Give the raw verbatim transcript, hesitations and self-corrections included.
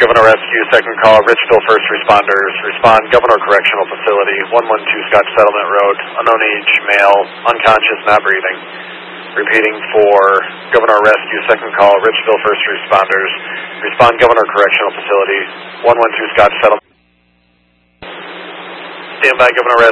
Governor Rescue, second call, Richville first responders. Respond, Governor Correctional Facility, one one two Scotch Settlement Road, unknown age, male, unconscious, not breathing. Repeating for Governor Rescue, second call, Richville first responders. Respond, Governor Correctional Facility, one one two Scotch Settlement. Stand by, Governor Rescue.